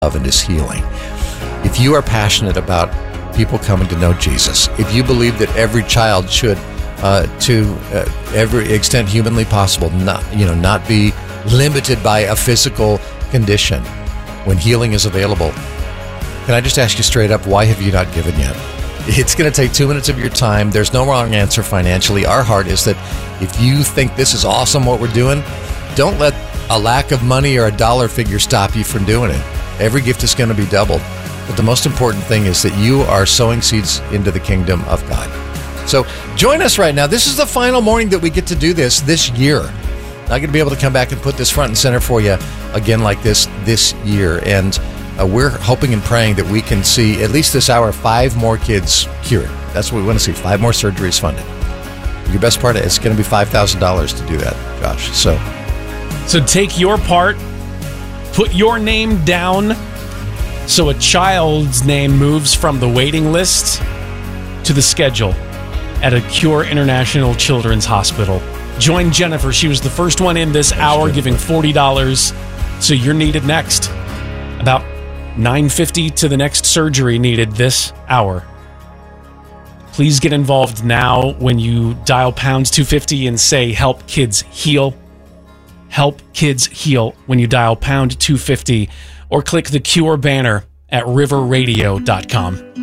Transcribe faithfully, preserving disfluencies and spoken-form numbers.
love and his healing. If you are passionate about people coming to know Jesus, if you believe that every child should, uh, to uh, every extent humanly possible, not you know not be limited by a physical condition when healing is available, can I just ask you straight up, why have you not given yet? It's going to take two minutes of your time. There's no wrong answer financially. Our heart is that if you think this is awesome what we're doing, don't let a lack of money or a dollar figure stop you from doing it. Every gift is going to be doubled. But the most important thing is that you are sowing seeds into the kingdom of God. So join us right now. This is the final morning that we get to do this this year. I'm not going to be able to come back and put this front and center for you again like this this year. And uh, we're hoping and praying that we can see, at least this hour, five more kids cured. That's what we want to see, five more surgeries funded. Your best part, it's going to be five thousand dollars to do that, Josh. So, so take your part. Put your name down so a child's name moves from the waiting list to the schedule at a Cure International Children's Hospital. Join Jennifer. She was the first one in this hour, giving forty dollars. So you're needed next. About nine fifty to the next surgery needed this hour. Please get involved now when you dial pound two fifty and say help kids heal. Help Kids Heal when you dial pound two fifty or click the Cure banner at river radio dot com.